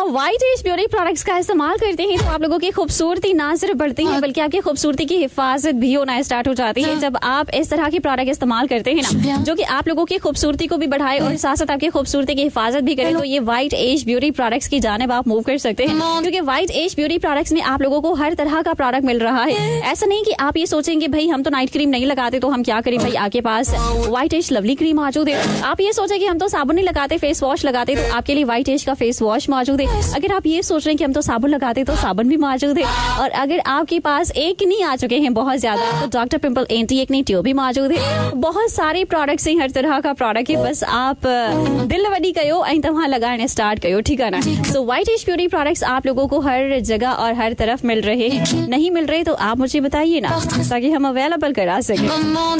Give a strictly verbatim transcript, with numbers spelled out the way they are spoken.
आप white as beauty products का इस्तेमाल करते हैं तो आप लोगों की खूबसूरती ना सिर्फ बढ़ती है बल्कि आपकी खूबसूरती की हिफाजत भी होना स्टार्ट हो जाती है जब आप इस तरह की प्रोडक्ट इस्तेमाल करते हैं ना, जो कि आप लोगों की खूबसूरती को भी बढ़ाए और साथ साथ आपकी खूबसूरती की हिफाजत भी करे, तो ये व्हाइट एज ब्यूटी प्रोडक्ट्स की जानिब आप मूव कर सकते हैं, क्योंकि व्हाइट एज ब्यूटी प्रोडक्ट्स में आप लोगों को हर तरह का प्रोडक्ट मिल रहा है। ऐसा नहीं कि आप ये सोचेंगे भाई हम तो नाइट क्रीम नहीं लगाते तो हम क्या करें, भाई आपके पास व्हाइट एज लवली क्रीम मौजूद है। आप ये सोचे कि हम तो साबुन नहीं लगाते, फेस वॉश लगाते, तो आपके लिए व्हाइट एज का फेस वॉश मौजूद है। अगर आप ये सोच रहे हैं कि हम तो साबुन लगाते तो साबुन भी मौजूद है। और अगर आपके पास एक्ने आ चुके हैं बहुत ज्यादा तो doctor pimple anti acne tube भी मौजूद है। बहुत सारे प्रोडक्ट्स हैं, हर तरह का प्रोडक्ट है, बस आप दिल वडी कयो ऐं तव्हां लगाने स्टार्ट कयो, ठीक है ना। सो व्हाइट एज ब्यूटी प्रोडक्ट्स आप लोगों को हर जगह और हर तरफ मिल रहे हैं। नहीं मिल रहे तो आप मुझे बताइए ना ताकि हम अवेलेबल करा सकें।